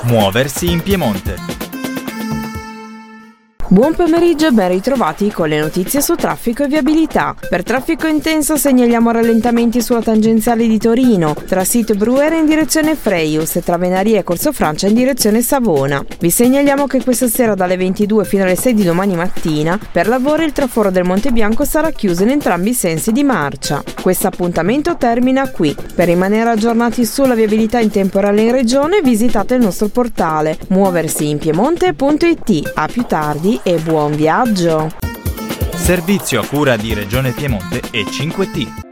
Muoversi in Piemonte. Buon pomeriggio e ben ritrovati con le notizie su traffico e viabilità. Per traffico intenso segnaliamo rallentamenti sulla tangenziale di Torino, tra Sito Brugheria in direzione Freius e tra Venaria e Corso Francia in direzione Savona. Vi segnaliamo che questa sera dalle 22 fino alle 6 di domani mattina per lavoro il traforo del Monte Bianco sarà chiuso in entrambi i sensi di marcia. Questo appuntamento termina qui. Per rimanere aggiornati sulla viabilità in tempo reale in regione visitate il nostro portale muoversiinpiemonte.it. A più tardi e buon viaggio! Servizio a cura di Regione Piemonte e 5T.